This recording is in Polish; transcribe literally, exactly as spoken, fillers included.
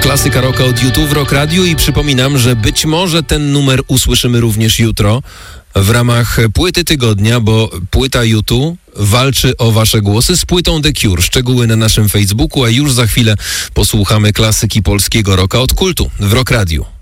Klasyka rocka od YouTube w Rock Radio i przypominam, że być może ten numer usłyszymy również jutro w ramach płyty tygodnia, bo płyta YouTube walczy o wasze głosy z płytą The Cure. Szczegóły na naszym Facebooku, a już za chwilę posłuchamy klasyki polskiego rocka od Kultu w Rock Radio.